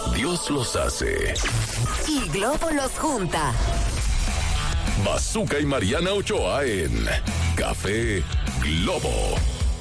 Dios los hace y Globo los junta. Bazooka y Mariana Ochoa en Café Globo.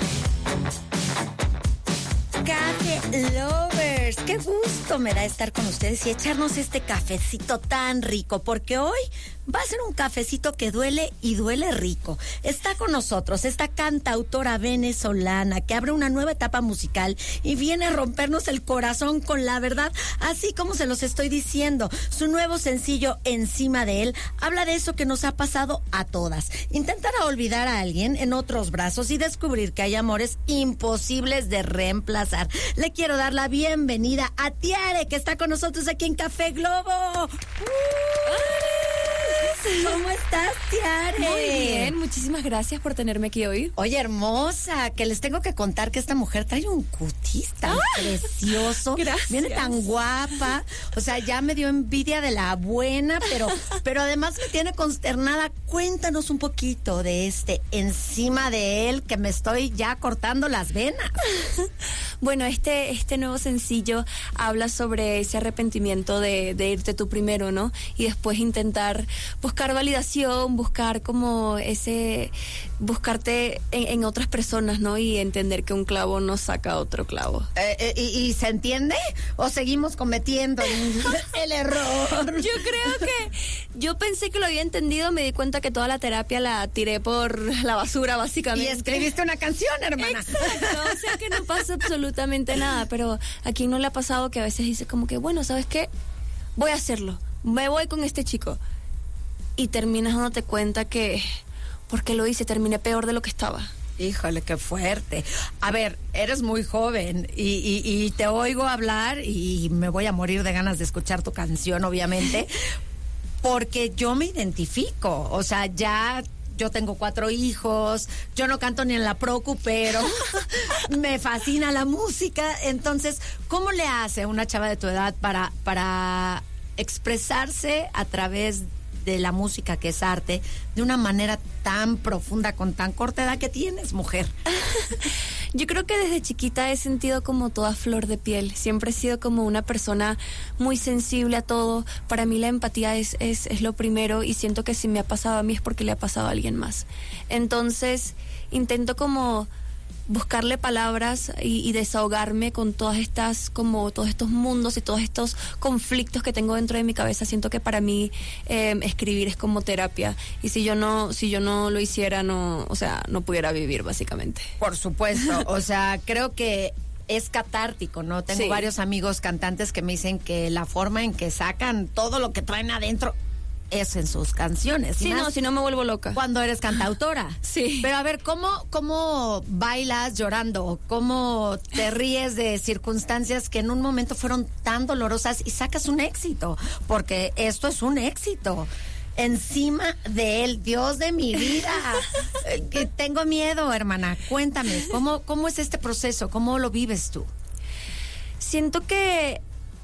Café Lovers, qué gusto me da estar con ustedes y echarnos este cafecito tan rico, porque hoy va a ser un cafecito que duele y duele rico. Está con nosotros esta cantautora venezolana que abre una nueva etapa musical y viene a rompernos el corazón con la verdad, así como se los estoy diciendo. Su nuevo sencillo, Encima de él, habla de eso que nos ha pasado a todas. Intentar olvidar a alguien en otros brazos y descubrir que hay amores imposibles de reemplazar. Le quiero dar la bienvenida a Tiare, que está con nosotros aquí en Café Globo. ¿Cómo estás, Tiare? Muy bien, muchísimas gracias por tenerme aquí hoy. Oye, hermosa, que les tengo que contar que esta mujer trae un cutis tan precioso. Gracias. Viene tan guapa. O sea, ya me dio envidia de la buena, pero además me tiene consternada. Cuéntanos un poquito de Encima de él, que me estoy ya cortando las venas. Bueno, este nuevo sencillo habla sobre ese arrepentimiento de irte tú primero, ¿no? Y después intentar buscar validación, buscar como buscarte en otras personas, ¿no? Y entender que un clavo no saca otro clavo. ¿Y se entiende? ¿O seguimos cometiendo el error? Yo pensé que lo había entendido, me di cuenta que toda la terapia la tiré por la basura, básicamente. Y escribiste una canción, hermana. Exacto, o sea que no pasa absolutamente nada, pero a quien no le ha pasado que a veces dice como que, bueno, ¿sabes qué? Voy a hacerlo, me voy con este chico. Y terminas dándote cuenta que, porque lo hice, terminé peor de lo que estaba. Híjole, qué fuerte. A ver, eres muy joven y te oigo hablar y me voy a morir de ganas de escuchar tu canción, obviamente, porque yo me identifico. O sea, ya yo tengo 4 hijos, yo no canto ni en la Procu, pero me fascina la música. Entonces, ¿cómo le hace una chava de tu edad para expresarse a través de la música, que es arte, de una manera tan profunda, con tan corta edad que tienes, mujer? Yo creo que desde chiquita he sentido como toda flor de piel. Siempre he sido como una persona muy sensible a todo. Para mí la empatía es lo primero, y siento que si me ha pasado a mí es porque le ha pasado a alguien más. Entonces intento como buscarle palabras y desahogarme con todos estos mundos y todos estos conflictos que tengo dentro de mi cabeza. Siento que para mí escribir es como terapia, y si yo no lo hiciera, no pudiera vivir, básicamente. Por supuesto, o sea, creo que es catártico, ¿no? Tengo varios amigos cantantes que me dicen que la forma en que sacan todo lo que traen adentro es en sus canciones. Sí, no, si no me vuelvo loca. Cuando eres cantautora. Sí. Pero a ver, ¿cómo bailas llorando? ¿Cómo te ríes de circunstancias que en un momento fueron tan dolorosas y sacas un éxito? Porque esto es un éxito. Encima de él, Dios de mi vida. Tengo miedo, hermana. Cuéntame, ¿cómo es este proceso? ¿Cómo lo vives tú? Siento que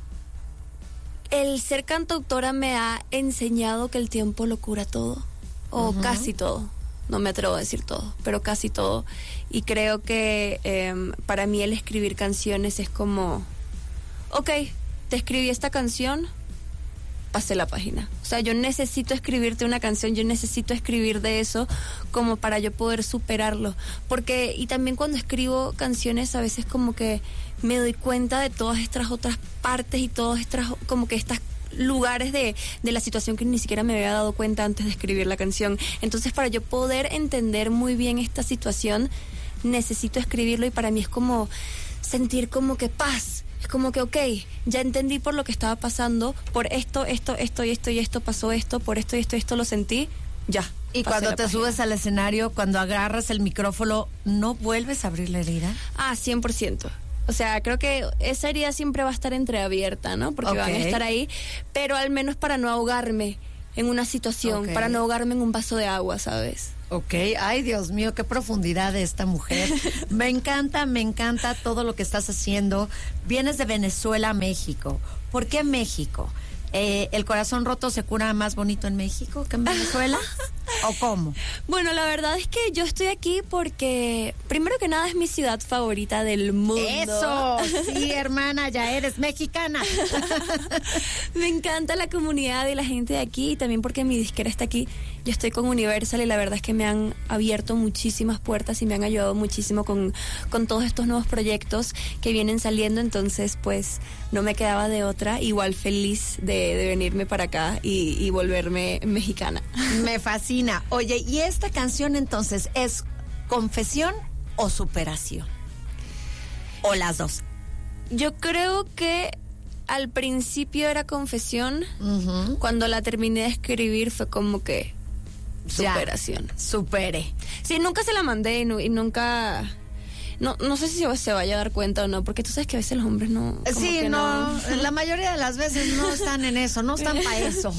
el ser cantautora me ha enseñado que el tiempo lo cura todo, o casi todo. No me atrevo a decir todo, pero casi todo. Y creo que para mí el escribir canciones es como, ok, te escribí esta canción, pasé la página. O sea, yo necesito escribirte una canción, yo necesito escribir de eso como para yo poder superarlo. Porque, y también cuando escribo canciones, a veces como que me doy cuenta de todas estas otras partes y todas estas, como que estas lugares de la situación que ni siquiera me había dado cuenta antes de escribir la canción. Entonces, para yo poder entender muy bien esta situación, necesito escribirlo, y para mí es como sentir como que paz. Es como que, ok, ya entendí por lo que estaba pasando, por esto pasó esto, por esto lo sentí, ya. Y cuando te subes al escenario, cuando agarras el micrófono, ¿no vuelves a abrir la herida? 100%. O sea, creo que esa herida siempre va a estar entreabierta, ¿no? Porque van a estar ahí, pero al menos para no ahogarme en una situación, para no ahogarme en un vaso de agua, ¿sabes? Ok, ay Dios mío, qué profundidad de esta mujer. Me encanta todo lo que estás haciendo. Vienes de Venezuela a México. ¿Por qué México? ¿El corazón roto se cura más bonito en México que en Venezuela? ¿O cómo? Bueno, la verdad es que yo estoy aquí porque, primero que nada, es mi ciudad favorita del mundo. ¡Eso! Sí, hermana, ya eres mexicana. Me encanta la comunidad y la gente de aquí, y también porque mi disquera está aquí. Yo estoy con Universal y la verdad es que me han abierto muchísimas puertas y me han ayudado muchísimo con todos estos nuevos proyectos que vienen saliendo. Entonces, pues, no me quedaba de otra. Igual feliz de venirme para acá y volverme mexicana. Me fascina. Oye, ¿y esta canción entonces es confesión o superación? ¿O las dos? Yo creo que al principio era confesión. Cuando la terminé de escribir fue como que superación. Ya, supere. Sí, nunca se la mandé y nunca... No sé si se vaya a dar cuenta o no, porque tú sabes que a veces los hombres no... Sí, no, la mayoría de las veces no están en eso, no están para eso.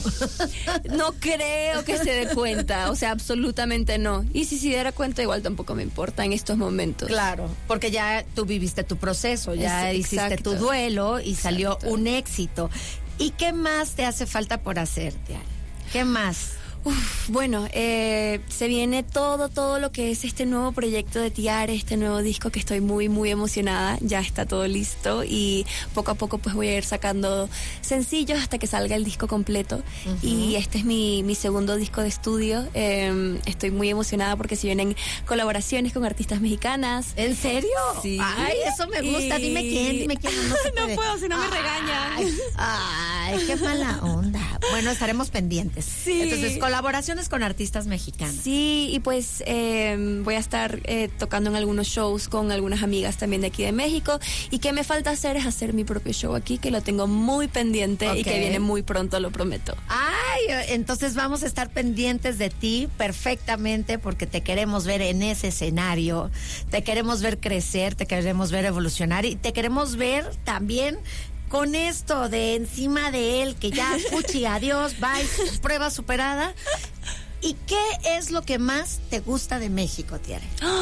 No creo que se dé cuenta, o sea, absolutamente no. Y si se diera cuenta, igual tampoco me importa en estos momentos. Claro, porque ya tú viviste tu proceso, ya hiciste tu duelo y salió un éxito. ¿Y qué más te hace falta por hacer, Tiare? ¿Qué más? Bueno, se viene todo lo que es este nuevo proyecto de Tiare, este nuevo disco que estoy muy, muy emocionada. Ya está todo listo y poco a poco pues voy a ir sacando sencillos hasta que salga el disco completo. Y este es mi segundo disco de estudio. Estoy muy emocionada porque se vienen colaboraciones con artistas mexicanas. ¿En serio? Sí. Ay, eso me gusta. Dime quién. No puedo, si no me regañan. Ay, qué mala onda. Bueno, estaremos pendientes. Sí. Entonces, colaboraciones con artistas mexicanos. Sí, y pues voy a estar tocando en algunos shows con algunas amigas también de aquí de México. Y que me falta hacer es hacer mi propio show aquí, que lo tengo muy pendiente y que viene muy pronto, lo prometo. Ay, entonces vamos a estar pendientes de ti perfectamente porque te queremos ver en ese escenario, te queremos ver crecer, te queremos ver evolucionar y te queremos ver también con esto de encima de él, que ya, fuchi, adiós, bye, prueba superada. ¿Y qué es lo que más te gusta de México, Tiare?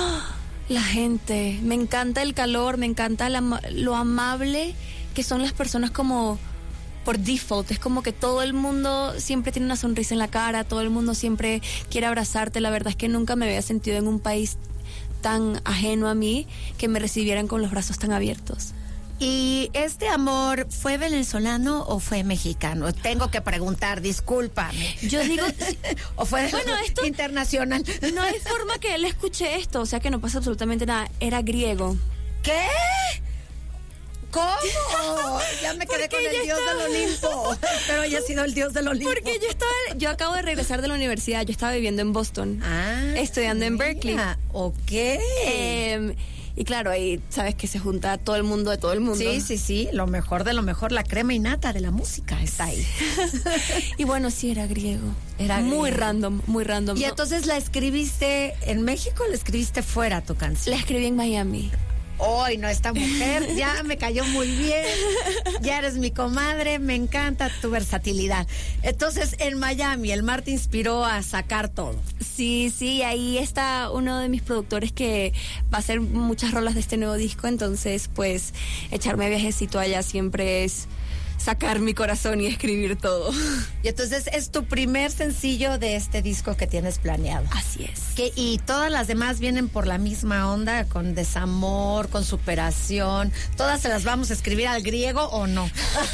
La gente, me encanta el calor, me encanta lo amable que son las personas como por default. Es como que todo el mundo siempre tiene una sonrisa en la cara, todo el mundo siempre quiere abrazarte. La verdad es que nunca me había sentido en un país tan ajeno a mí que me recibieran con los brazos tan abiertos. ¿Y este amor fue venezolano o fue mexicano? Tengo que preguntar, discúlpame. Yo digo... ¿O fue internacional? No hay forma que él escuche esto, o sea que no pasa absolutamente nada. Era griego. ¿Qué? ¿Cómo? Ya me quedé con el dios del Olimpo. Espero haya sido el dios del Olimpo. Porque yo acabo de regresar de la universidad. Yo estaba viviendo en Boston, estudiando en Berkeley. Ok. Y claro, ahí sabes que se junta todo el mundo de todo el mundo. Sí, lo mejor de lo mejor, la crema innata de la música está ahí. Y bueno, sí, era griego. Era muy random, muy random. ¿Y entonces la escribiste en México o la escribiste fuera tu canción? La escribí en Miami. Hoy no, esta mujer ya me cayó muy bien, ya eres mi comadre, me encanta tu versatilidad. Entonces, en Miami, el mar te inspiró a sacar todo. Sí, ahí está uno de mis productores que va a hacer muchas rolas de este nuevo disco, entonces, pues, echarme viajecito allá siempre es sacar mi corazón y escribir todo. Y entonces es tu primer sencillo de este disco que tienes planeado. Así es. Y todas las demás vienen por la misma onda, con desamor, con superación. ¿Todas se las vamos a escribir al griego o no?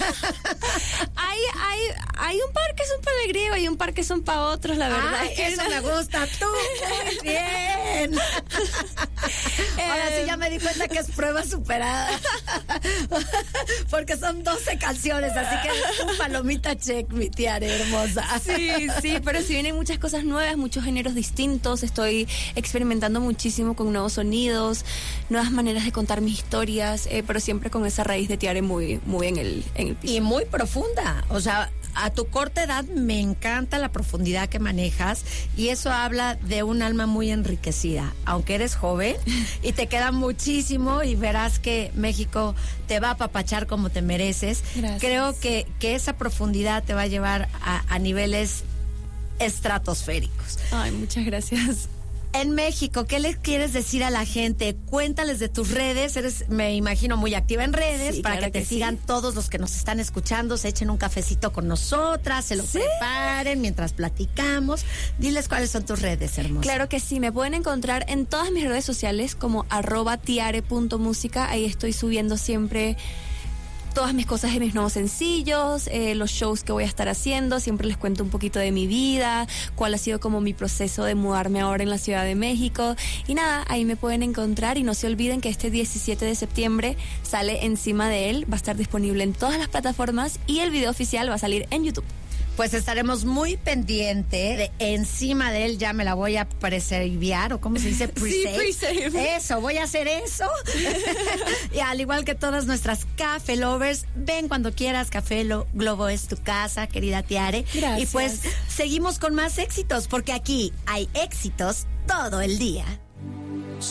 Hay un par que son para el griego y un par que son para otros, la verdad. Ay, eso me gusta. Tú, muy bien. Ahora sí ya me di cuenta que es prueba superada. Porque son 12 canciones, así que un palomita check, mi Tiare hermosa. Sí, pero si vienen muchas cosas nuevas, muchos géneros distintos. Estoy experimentando muchísimo con nuevos sonidos, nuevas maneras de contar mis historias, pero siempre con esa raíz de Tiare muy, muy en el piso. Y muy profunda, o sea, a tu corta edad me encanta la profundidad que manejas y eso habla de un alma muy enriquecida, aunque eres joven y te queda muchísimo y verás que México te va a apapachar como te mereces. Gracias. Creo que esa profundidad te va a llevar a niveles estratosféricos. Ay, muchas gracias. En México, ¿qué les quieres decir a la gente? Cuéntales de tus redes. Eres, me imagino, muy activa en redes, Sí, para claro que te que sigan sí. todos los que nos están escuchando, se echen un cafecito con nosotras, se lo preparen mientras platicamos. Diles cuáles son tus redes, hermosa. Claro que sí, me pueden encontrar en todas mis redes sociales como @tiare.musica. Ahí estoy subiendo siempre todas mis cosas de mis nuevos sencillos, los shows que voy a estar haciendo. Siempre les cuento un poquito de mi vida, cuál ha sido como mi proceso de mudarme ahora en la Ciudad de México. Y nada, ahí me pueden encontrar. Y no se olviden que este 17 de septiembre sale Encima de Él. Va a estar disponible en todas las plataformas y el video oficial va a salir en YouTube. Pues estaremos muy pendientes de Encima de Él. Ya me la voy a preservar, o cómo se dice, pre-save. pre-save. Eso, voy a hacer eso. Y al igual que todas nuestras Café Lovers, ven cuando quieras. Café Globo es tu casa, querida Tiare. Gracias. Y pues seguimos con más éxitos, porque aquí hay éxitos todo el día.